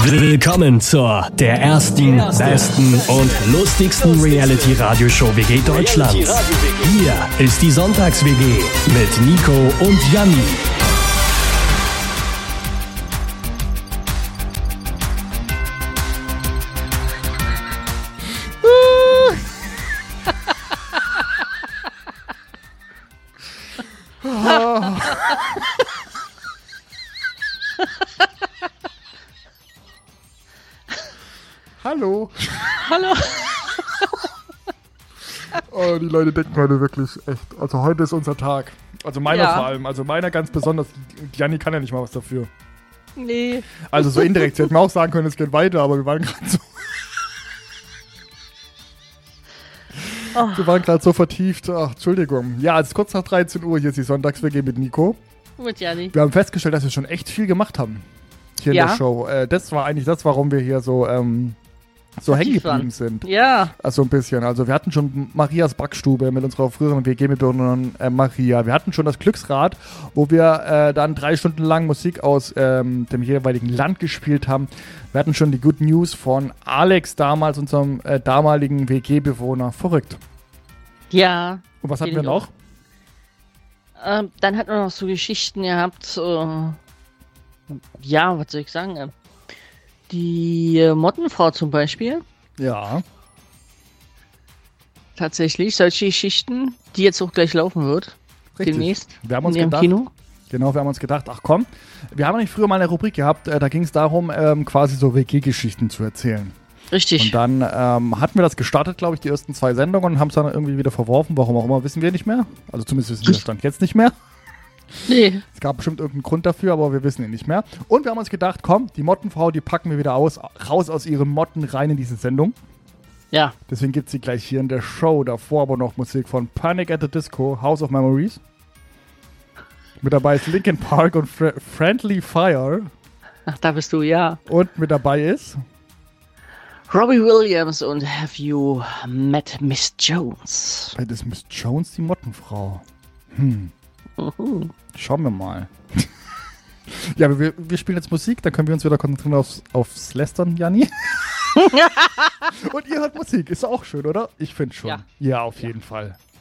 Willkommen zur der ersten, besten und lustigsten Reality-Radioshow WG Deutschlands. Hier ist die Sonntags-WG mit Nico und Janni. Hallo. Hallo. Oh, die Leute denken heute wirklich echt. Also heute ist unser Tag. Also meiner vor allem. Also meiner ganz besonders. Janni kann ja nicht mal was dafür. Nee. Also so indirekt. Sie hätten mir auch sagen können, es geht weiter, aber wir waren gerade so. Wir waren gerade so vertieft. Ach, Entschuldigung. Ja, es ist kurz nach 13 Uhr. Hier ist die Sonntags-WG mit Nico. Mit Janni. Wir haben festgestellt, dass wir schon echt viel gemacht haben. Hier in der Show. Das war eigentlich das, warum wir hier so hängen geblieben sind. Ja. Also ein bisschen. Also wir hatten schon Marias Backstube mit unserer früheren WG-Mitbewohnerin Maria. Wir hatten schon das Glücksrad, wo wir dann 3 Stunden lang Musik aus dem jeweiligen Land gespielt haben. Wir hatten schon die Good News von Alex damals, unserem damaligen WG-Bewohner. Verrückt. Ja. Und was hatten wir noch? Dann hatten wir noch so Geschichten gehabt. Ja, was soll ich sagen? Die Mottenfrau zum Beispiel. Ja. Tatsächlich, solche Geschichten, die jetzt auch gleich laufen wird. Richtig. Demnächst. Wir haben uns in gedacht, Kino. Genau, wir haben uns gedacht, ach komm, wir haben nicht früher mal eine Rubrik gehabt, da ging es darum, quasi so WG-Geschichten zu erzählen. Richtig. Und dann hatten wir das gestartet, glaube ich, die ersten 2 Sendungen und haben es dann irgendwie wieder verworfen. Warum auch immer, wissen wir nicht mehr. Also zumindest wissen wir der Stand jetzt nicht mehr. Nee. Es gab bestimmt irgendeinen Grund dafür, aber wir wissen ihn nicht mehr. Und wir haben uns gedacht, komm, die Mottenfrau, die packen wir wieder raus aus ihren Motten rein in diese Sendung. Ja. Deswegen gibt es sie gleich hier in der Show. Davor aber noch Musik von Panic at the Disco, House of Memories. Mit dabei ist Linkin Park und Friendly Fire. Ach, da bist du, ja. Und mit dabei ist Robbie Williams und Have You Met Miss Jones? Das ist Miss Jones, die Mottenfrau. Schauen wir mal. Ja, wir spielen jetzt Musik, dann können wir uns wieder konzentrieren aufs Lästern, Janni. Und ihr hört Musik, ist auch schön, oder? Ich finde schon. Ja. Ja, auf jeden Fall.